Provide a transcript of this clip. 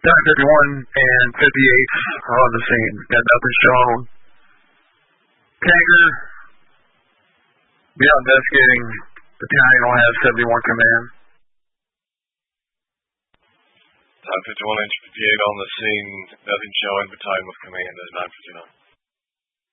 951 and 58 are on the scene. Got nothing shown. Tanger, be out investigating. Battalion will have 71 command. 951 and 58 on the scene. Nothing showing. Battalion with command at 959.